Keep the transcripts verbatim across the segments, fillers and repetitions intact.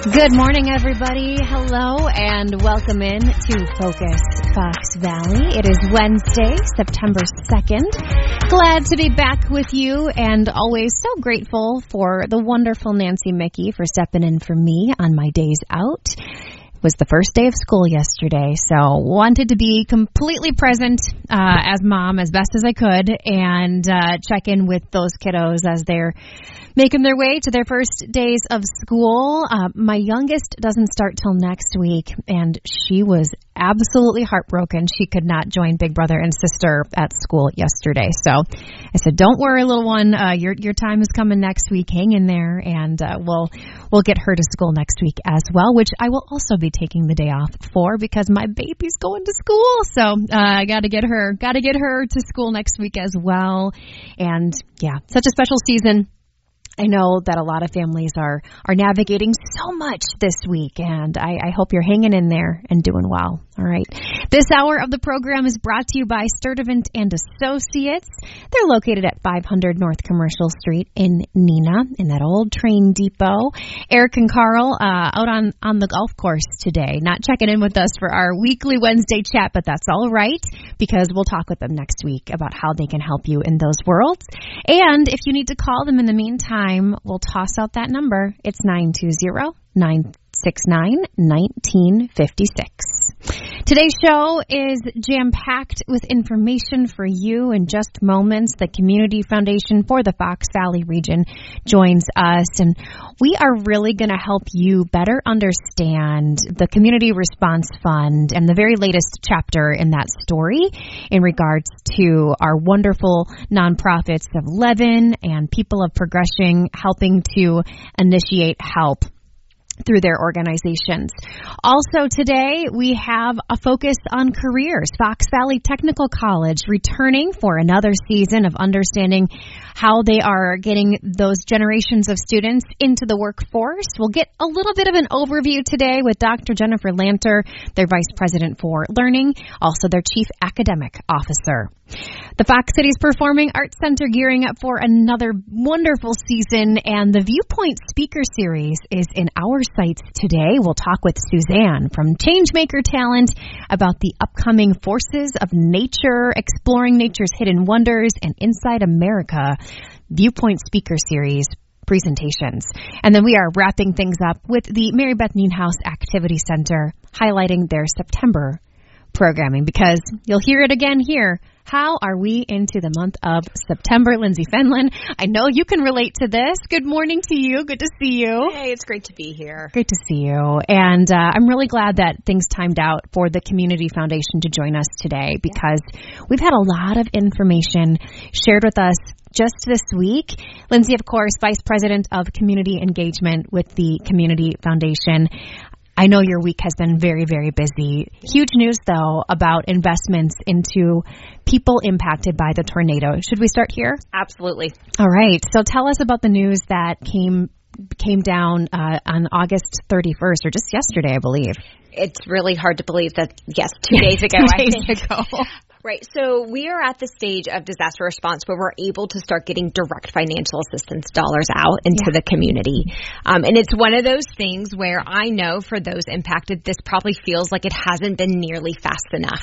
Good morning, everybody. Hello, and welcome in to Focus Fox Valley. It is Wednesday, September second. Glad to be back with you, and always so grateful for the wonderful Nancy Mickey for stepping in for me on my days out. It was the first day of school yesterday, so wanted to be completely present uh, as mom as best as I could, and uh, check in with those kiddos as they're making their way to their first days of school. Uh, my youngest doesn't start till next week, and she was absolutely heartbroken. She could not join big brother and sister at school yesterday. So I said, "Don't worry, little one. Uh, your your time is coming next week. Hang in there, and uh, we'll we'll get her to school next week as well." Which I will also be taking the day off for because my baby's going to school. So uh, I got to get her got to get her to school next week as well. And yeah, such a special season. I know that a lot of families are, are navigating so much this week, and I, I hope you're hanging in there and doing well. All right. This hour of the program is brought to you by Sturdivant and Associates. They're located at five hundred North Commercial Street in Neenah, in that old train depot. Eric and Carl uh, out on, on the golf course today, not checking in with us for our weekly Wednesday chat, but that's all right, because we'll talk with them next week about how they can help you in those worlds. And if you need to call them in the meantime, we'll toss out that number. It's nine two zero, nine six nine, one nine five six. Today's show is jam-packed with information for you. In just moments, the Community Foundation for the Fox Valley region joins us, and we are really going to help you better understand the Community Response Fund and the very latest chapter in that story in regards to our wonderful nonprofits of Levin and People of Progression helping to initiate help through their organizations. Also today, we have a focus on careers. Fox Valley Technical College returning for another season of understanding how they are getting those generations of students into the workforce. We'll get a little bit of an overview today with Doctor Jennifer Lanter, their Vice President for Learning, also their Chief Academic Officer. The Fox Cities Performing Arts Center gearing up for another wonderful season, and the Viewpoint Speaker Series is in our sights today. We'll talk with Suzanne from Changemaker Talent about the upcoming Forces of Nature, exploring nature's hidden wonders, and Inside America Viewpoint Speaker Series presentations. And then we are wrapping things up with the Mary Beth Nienhuis Activity Center, highlighting their September programming, because you'll hear it again here. How are we into the month of September? Lindsay Fenlon, I know you can relate to this. Good morning to you. Good to see you. Hey, it's great to be here. Great to see you. And uh, I'm really glad that things timed out for the Community Foundation to join us today, because yeah. we've had a lot of information shared with us just this week. Lindsay, of course, Vice President of Community Engagement with the Community Foundation. I know your week has been very, very busy. Huge news, though, about investments into people impacted by the tornado. Should we start here? Absolutely. All right. So tell us about the news that came came down uh, on August thirty-first, or just yesterday, I believe. It's really hard to believe that, yes, two days ago. two days I think. ago. Right. So we are at the stage of disaster response where we're able to start getting direct financial assistance dollars out into yeah. the community. Um, and it's one of those things where I know for those impacted, this probably feels like it hasn't been nearly fast enough.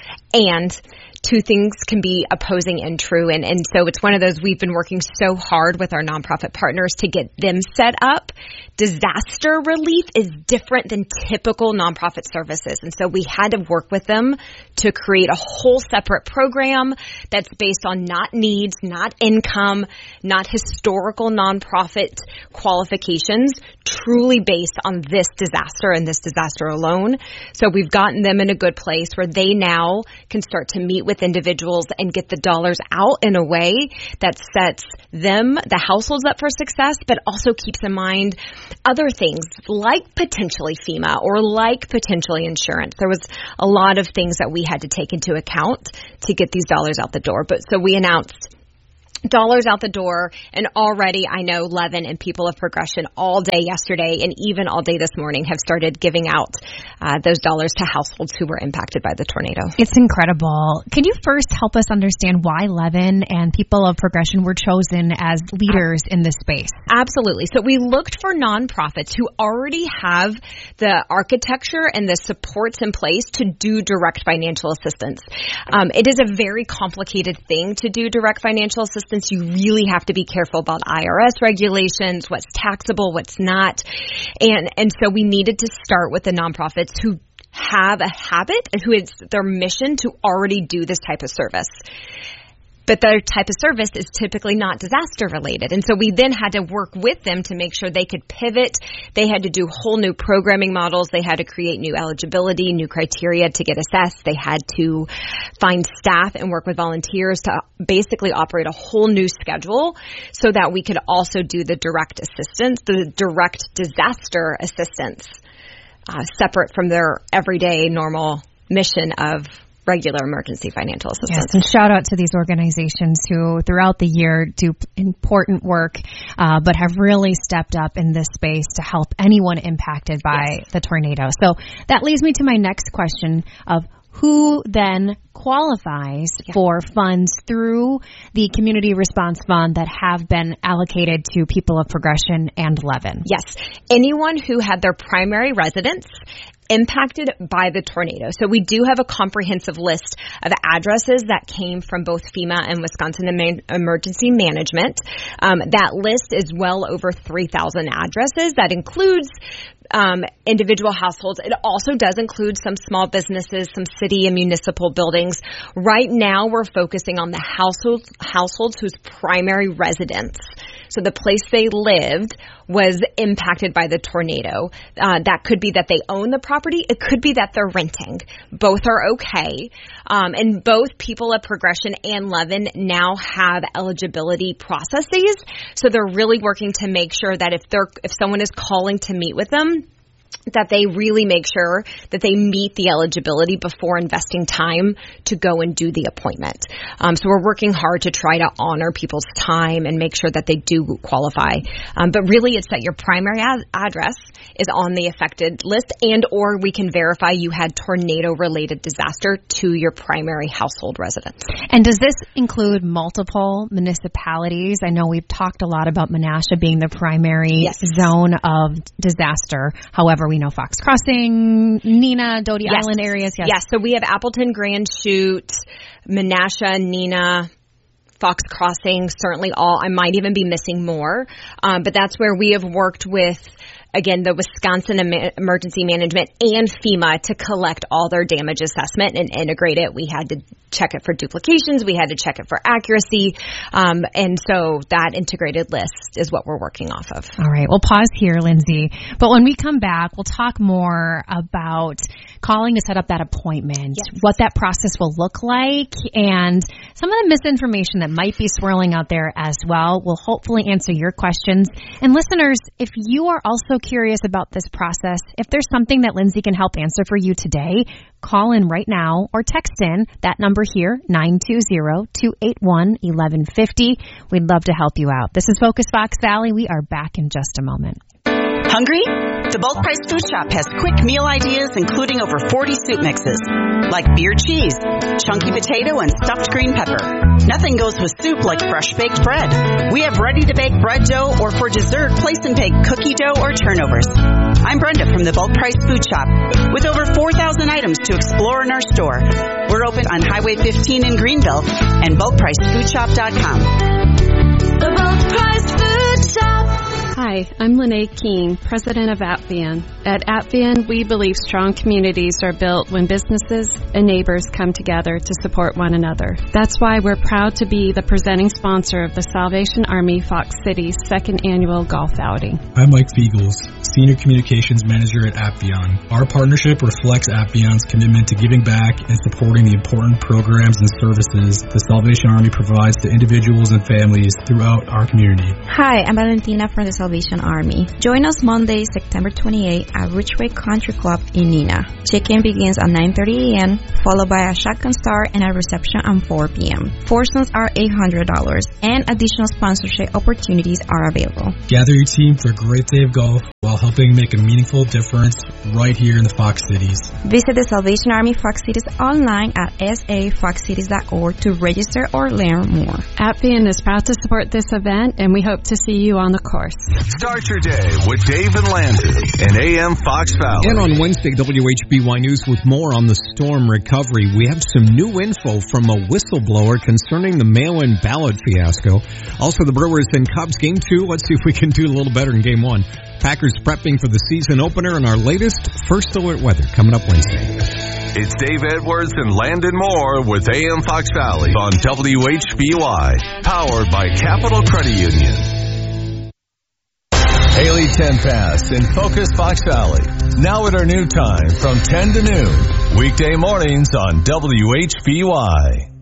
And two things can be opposing and true. And, and so it's one of those, we've been working so hard with our nonprofit partners to get them set up. Disaster relief is different than typical nonprofit services. And so we had to work with them to create a whole separate program that's based on not needs, not income, not historical nonprofit qualifications, truly based on this disaster and this disaster alone. So we've gotten them in a good place where they now can start to meet with individuals and get the dollars out in a way that sets them, the households, up for success, but also keeps in mind other things like potentially FEMA or like potentially insurance. There was a lot of things that we had to take into account to get these dollars out the door. But so we announced dollars out the door, and already I know Levin and People of Progression all day yesterday and even all day this morning have started giving out uh, those dollars to households who were impacted by the tornado. It's incredible. Can you first help us understand why Levin and People of Progression were chosen as leaders in this space? Absolutely. So we looked for nonprofits who already have the architecture and the supports in place to do direct financial assistance. Um, it is a very complicated thing to do direct financial assistance. You really have to be careful about I R S regulations, what's taxable, what's not. And and so we needed to start with the nonprofits who have a habit and who it's their mission to already do this type of service. But their type of service is typically not disaster related. And so we then had to work with them to make sure they could pivot. They had to do whole new programming models. They had to create new eligibility, new criteria to get assessed. They had to find staff and work with volunteers to basically operate a whole new schedule so that we could also do the direct assistance, the direct disaster assistance, uh, separate from their everyday normal mission of regular emergency financial assistance. Yes, and shout out to these organizations who throughout the year do important work, uh, but have really stepped up in this space to help anyone impacted by yes. the tornado. So that leads me to my next question of who then qualifies yeah. for funds through the Community Response Fund that have been allocated to People of Progression and Levin? Yes. Anyone who had their primary residence impacted by the tornado. So we do have a comprehensive list of addresses that came from both FEMA and Wisconsin Emergency Management. Um, that list is well over three thousand addresses. That includes um, individual households. It also does include some small businesses, some city and municipal buildings. Right now, we're focusing on the households, households whose primary residence, so the place they lived, was impacted by the tornado. Uh, that could be that they own the property. It could be that they're renting. Both are okay. Um, and both People of Progression and Levin now have eligibility processes. So they're really working to make sure that if they're, if someone is calling to meet with them, that they really make sure that they meet the eligibility before investing time to go and do the appointment. Um, so we're working hard to try to honor people's time and make sure that they do qualify. Um, but really, it's that your primary ad- address is on the affected list, and or we can verify you had tornado-related disaster to your primary household residence. And does this include multiple municipalities? I know we've talked a lot about Menasha being the primary yes. zone of disaster. However, we know Fox Crossing, Neenah, Doty yes. Island areas. Yes. yes, so we have Appleton, Grand Chute, Menasha, Neenah, Fox Crossing, certainly all. I might even be missing more, um, but that's where we have worked with, again, the Wisconsin Em- Emergency Management and FEMA to collect all their damage assessment and integrate it. We had to check it for duplications. We had to check it for accuracy. Um, and so that integrated list is what we're working off of. All right. We'll pause here, Lindsay. But when we come back, we'll talk more about calling to set up that appointment, yes. what that process will look like, and some of the misinformation that might be swirling out there as well. We'll hopefully answer your questions. And listeners, if you are also curious about this process, if there's something that Lindsay can help answer for you today, call in right now or text in that number here, nine two zero, two eight one, one one five zero. We'd love to help you out. This is Focus Fox Valley. We are back in just a moment. Hungry? The Bulk Price Food Shop has quick meal ideas including over forty soup mixes, like beer cheese, chunky potato, and stuffed green pepper. Nothing goes with soup like fresh baked bread. We have ready-to-bake bread dough, or for dessert, place and bake cookie dough or turnovers. I'm Brenda from the Bulk Price Food Shop, with over four thousand items to explore in our store. We're open on Highway fifteen in Greenville and bulk price food shop dot com. The Bulk Price Food Shop. Hi, I'm Lene Keene, president of Apvian. At Apvian, we believe strong communities are built when businesses and neighbors come together to support one another. That's why we're proud to be the presenting sponsor of the Salvation Army Fox City's second annual golf outing. I'm Mike Fiegels, Senior Communications Manager at Apvian. Our partnership reflects Apvian's commitment to giving back and supporting the important programs and services the Salvation Army provides to individuals and families throughout our community. Hi, I'm Valentina from the Salvation Salvation Army. Join us Monday, September twenty-eighth at Ridgeway Country Club in Neenah. Check-in begins at nine thirty a.m., followed by a shotgun start and a reception at four p.m. Foursomes are eight hundred dollars, and additional sponsorship opportunities are available. Gather your team for a great day of golf while helping make a meaningful difference right here in the Fox Cities. Visit the Salvation Army Fox Cities online at s a fox cities dot org to register or learn more. Appian is proud to support this event, and we hope to see you on the course. Start your day with Dave and Landon in A M Fox Valley. And on Wednesday, W H B Y News with more on the storm recovery. We have some new info from a whistleblower concerning the mail-in ballot fiasco. Also, the Brewers and Cubs game two. Let's see if we can do a little better in game one. Packers prepping for the season opener, and our latest First Alert weather coming up Wednesday. It's Dave Edwards and Landon Moore with A M Fox Valley on W H B Y, powered by Capital Credit Union. Haley Tenpass in Focus Fox Valley. Now at our new time from ten to noon. Weekday mornings on W H B Y.